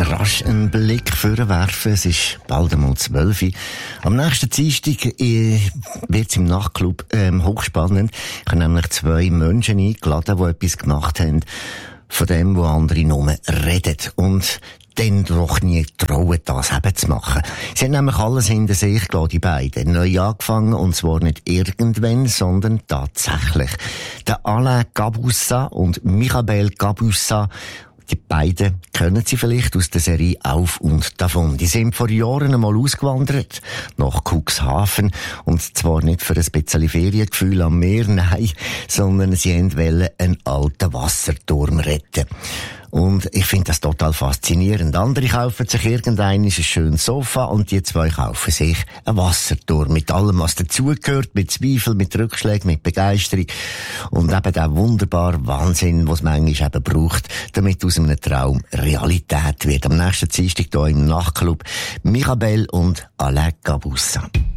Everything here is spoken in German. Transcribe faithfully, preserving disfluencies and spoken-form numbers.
rasch einen Blick vorwerfen. Es ist bald einmal zwölf Uhr. Am nächsten Dienstag äh, wird es im Nachtclub ähm, hochspannend. Ich habe nämlich zwei Menschen eingeladen, die etwas gemacht haben, von dem, wo andere nur reden. Und dann doch nie trauen, das eben zu machen. Sie haben nämlich alles hinter sich gelassen, die beiden. Neu angefangen, und zwar nicht irgendwann, sondern tatsächlich. Der Alain Gabussa und Michael Gabussa, die beiden kennen Sie vielleicht aus der Serie Auf und Davon. Die sind vor Jahren einmal ausgewandert nach Cuxhaven. Und zwar nicht für ein bisschen Feriengefühl am Meer, nein, sondern sie wollten einen alten Wasserturm retten. Und ich finde das total faszinierend. Andere kaufen sich irgendein schönes Sofa und die zwei kaufen sich einen Wasserturm. Mit allem, was dazugehört, mit Zweifel, mit Rückschlägen, mit Begeisterung. Und eben der wunderbare Wahnsinn, was es manchmal eben braucht, damit aus einem Traum Realität wird. Am nächsten Dienstag hier im Nachtclub Michael und Alain Gabussa.